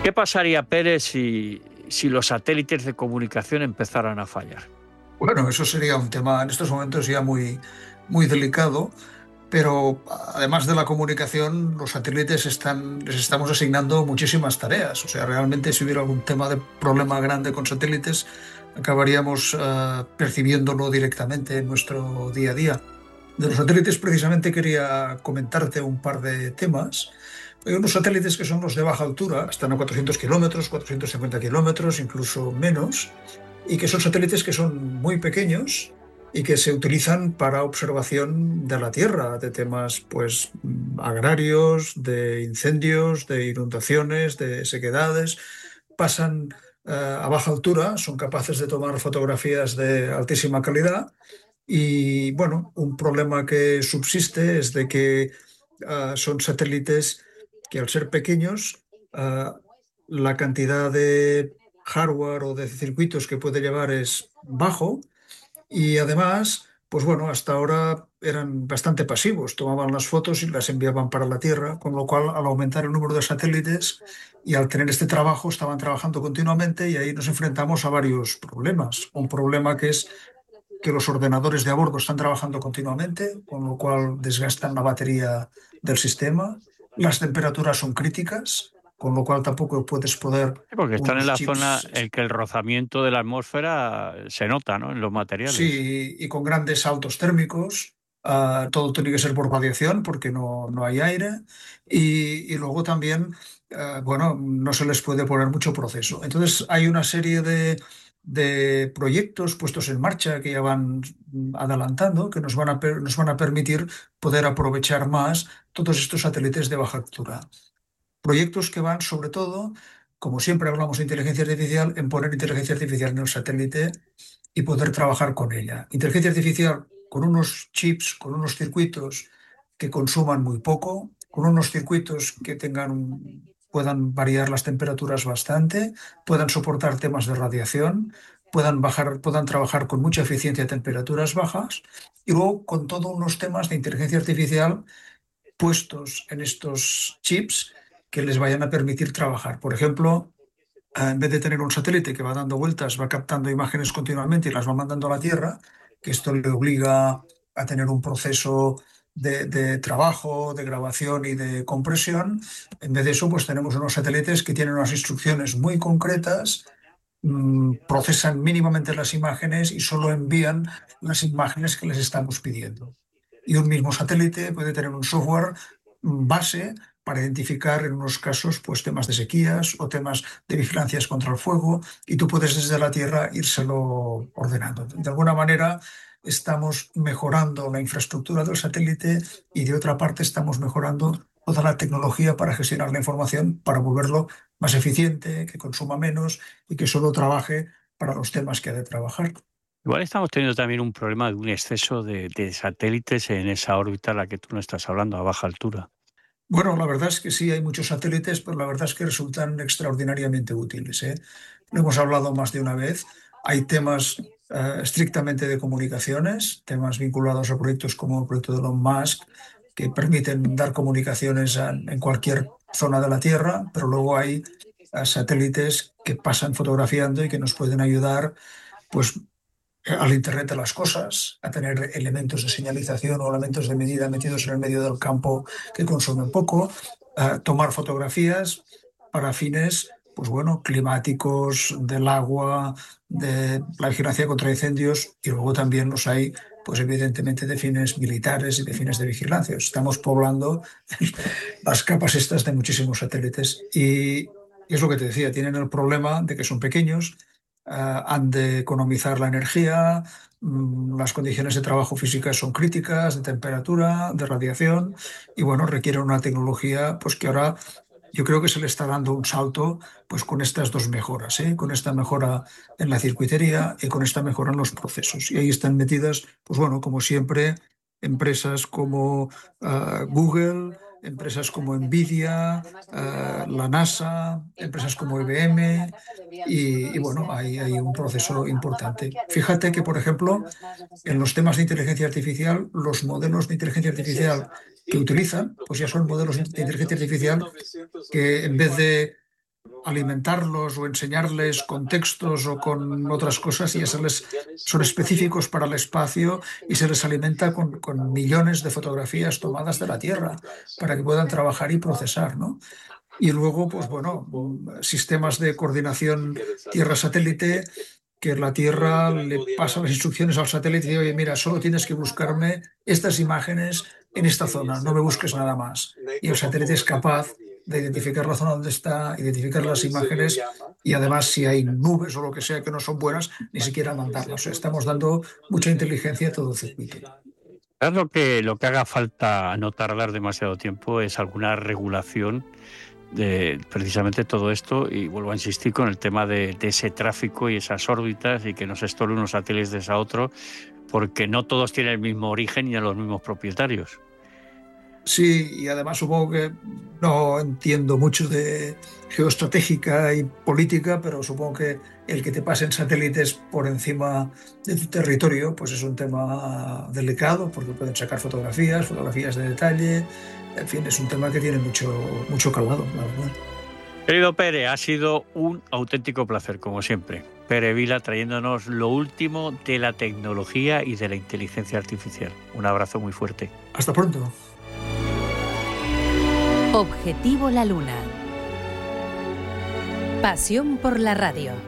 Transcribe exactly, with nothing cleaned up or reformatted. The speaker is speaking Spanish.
¿Qué pasaría, Pérez, si, si los satélites de comunicación empezaran a fallar? Bueno, eso sería un tema en estos momentos ya muy, muy delicado, pero además de la comunicación, los satélites están, les estamos asignando muchísimas tareas. O sea, realmente si hubiera algún tema de problema grande con satélites, acabaríamos eh, percibiéndolo directamente en nuestro día a día. De los satélites precisamente quería comentarte un par de temas. Hay unos satélites que son los de baja altura, están a cuatrocientos kilómetros, cuatrocientos cincuenta kilómetros, incluso menos, y que son satélites que son muy pequeños y que se utilizan para observación de la Tierra, de temas pues mm, agrarios, de incendios, de inundaciones, de sequedades. Pasan eh, a baja altura, son capaces de tomar fotografías de altísima calidad y bueno, un problema que subsiste es de que ah, son satélites que al ser pequeños, ah, la cantidad de hardware o de circuitos que puede llevar es bajo y además, pues bueno, hasta ahora eran bastante pasivos, tomaban las fotos y las enviaban para la Tierra, con lo cual al aumentar el número de satélites y al tener este trabajo estaban trabajando continuamente y ahí nos enfrentamos a varios problemas. Un problema que es que los ordenadores de a bordo están trabajando continuamente, con lo cual desgastan la batería del sistema. Las temperaturas son críticas, con lo cual tampoco puedes poder Sí, porque están en unos la zona chips, en que el rozamiento de la atmósfera se nota, ¿no? En los materiales. sí, y con grandes saltos térmicos. Ah, todo tiene que ser por radiación porque no, no hay aire. Y, y luego también, ah, bueno, no se les puede poner mucho proceso. Entonces hay una serie de, de proyectos puestos en marcha que ya van mm, adelantando, que nos van a, per- nos van a permitir poder aprovechar más todos estos satélites de baja altura. Proyectos que van sobre todo, como siempre hablamos de inteligencia artificial, en poner inteligencia artificial en el satélite y poder trabajar con ella. Inteligencia artificial con unos chips, con unos circuitos que consuman muy poco, con unos circuitos que tengan, puedan variar las temperaturas bastante, puedan soportar temas de radiación, puedan bajar, puedan trabajar con mucha eficiencia a temperaturas bajas y luego con todos unos temas de inteligencia artificial puestos en estos chips que les vayan a permitir trabajar. Por ejemplo, eh, en vez de tener un satélite que va dando vueltas, va captando imágenes continuamente y las va mandando a la Tierra, que esto le obliga a tener un proceso de, de trabajo, de grabación y de compresión. En vez de eso, pues tenemos unos satélites que tienen unas instrucciones muy concretas, mm, procesan mínimamente las imágenes y solo envían las imágenes que les estamos pidiendo. Y un mismo satélite puede tener un software mm, base para identificar en unos casos pues, temas de sequías o temas de vigilancias contra el fuego y tú puedes desde la Tierra írselo ordenando. De alguna manera estamos mejorando la infraestructura del satélite y de otra parte estamos mejorando toda la tecnología para gestionar la información, para volverlo más eficiente, que consuma menos y que solo trabaje para los temas que ha de trabajar. Igual estamos teniendo también un problema de un exceso de, de satélites en esa órbita a la que tú no estás hablando, a baja altura. Bueno, la verdad es que sí, hay muchos satélites, pero la verdad es que resultan extraordinariamente útiles, ¿eh? Lo hemos hablado más de una vez. Hay temas eh, estrictamente de comunicaciones, temas vinculados a proyectos como el proyecto de Elon Musk, que permiten dar comunicaciones a- en cualquier zona de la Tierra, pero luego hay eh, satélites que pasan fotografiando y que nos pueden ayudar, pues al Internet de las cosas, a tener elementos de señalización o elementos de medida metidos en el medio del campo que consumen poco, a tomar fotografías para fines, pues bueno, climáticos, del agua, de la vigilancia contra incendios y luego también los hay, pues evidentemente de fines militares y de fines de vigilancia. Estamos poblando las capas estas de muchísimos satélites y, y es lo que te decía, tienen el problema de que son pequeños, eh, han de economizar la energía, mm, las condiciones de trabajo físicas son críticas, de temperatura, de radiación, y bueno, requieren una tecnología pues que ahora yo creo que se le está dando un salto pues con estas dos mejoras, ¿eh? Con esta mejora en la circuitería y con esta mejora en los procesos. Y ahí están metidas, pues bueno, como siempre, empresas como eh, Google, empresas como Nvidia, eh, la NASA, empresas como I B M, y, y bueno, hay, hay un proceso importante. Fíjate que, por ejemplo, en los temas de inteligencia artificial, los modelos de inteligencia artificial que utilizan, pues ya son modelos de inteligencia artificial que en vez de alimentarlos o enseñarles con textos o con otras cosas y ya se les, son específicos para el espacio y se les alimenta con, con millones de fotografías tomadas de la Tierra para que puedan trabajar y procesar, ¿no? Y luego, pues bueno, mm, sistemas de coordinación Tierra-satélite, que la Tierra le pasa las instrucciones al satélite y dice, oye, mira, solo tienes que buscarme estas imágenes en esta zona, no me busques nada más. Y el satélite es capaz de identificar la zona donde está, identificar las imágenes y además si hay nubes o lo que sea que no son buenas, ni siquiera mandarlas. O sea, estamos dando mucha inteligencia a todo el circuito. Quizás lo que, lo que haga falta, a no tardar demasiado tiempo, es alguna regulación de precisamente todo esto, y vuelvo a insistir con el tema de, de ese tráfico y esas órbitas y que no se estore unos satélites a otros, porque no todos tienen el mismo origen ni a los mismos propietarios. Sí, y además supongo que no entiendo mucho de geoestratégica y política, pero supongo que el que te pasen satélites por encima de tu territorio, pues es un tema delicado, porque pueden sacar fotografías, fotografías de detalle, en fin, es un tema que tiene mucho, mucho calado, la verdad. Querido Pere, ha sido un auténtico placer, como siempre. Pere Vila trayéndonos lo último de la tecnología y de la inteligencia artificial. Un abrazo muy fuerte. Hasta pronto. Objetivo La Luna. Pasión por la radio.